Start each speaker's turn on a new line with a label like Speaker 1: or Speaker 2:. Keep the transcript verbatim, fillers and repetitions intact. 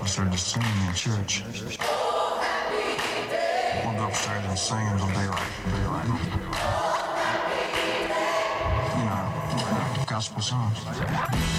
Speaker 1: I started singing in church. We'll go upstairs and sing until daylight. Daylight. You know, gospel songs.